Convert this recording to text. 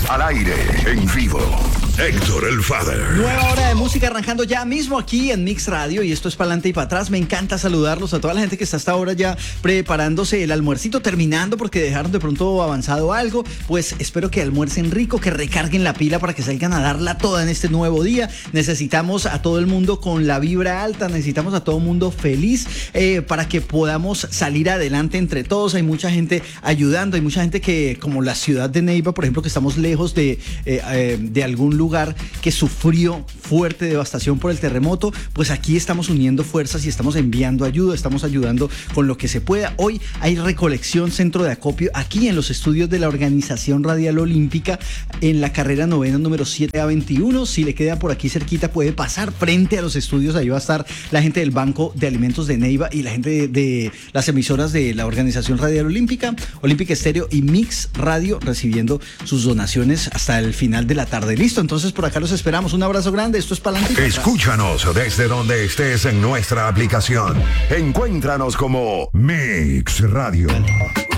Al aire, en vivo. Héctor el Father. Nueva hora de música arrancando ya mismo aquí en Mix Radio y esto es para adelante y para atrás. Me encanta saludarlos a toda la gente que está hasta ahora ya preparándose el almuercito, terminando porque dejaron de pronto avanzado algo. Pues espero que almuercen rico, que recarguen la pila para que salgan a darla toda en este nuevo día. Necesitamos a todo el mundo con la vibra alta, necesitamos a todo el mundo feliz para que podamos salir adelante entre todos. Hay mucha gente ayudando, hay mucha gente que, como la ciudad de Neiva, por ejemplo, que estamos lejos de algún lugar que sufrió fuerte devastación por el terremoto, pues aquí estamos uniendo fuerzas y estamos enviando ayuda, estamos ayudando con lo que se pueda. Hoy hay recolección, centro de acopio aquí en los estudios de la Organización Radial Olímpica en la carrera novena número 7A21. Si le queda por aquí cerquita puede pasar frente a los estudios, ahí va a estar la gente del Banco de Alimentos de Neiva y la gente de las emisoras de la Organización Radial Olímpica, Olímpica Estéreo y Mix Radio recibiendo sus donaciones hasta el final de la tarde. Listo, entonces por acá los esperamos. Un abrazo grande. Esto es Palante. Escúchanos desde donde estés en nuestra aplicación. Encuéntranos como Mix Radio.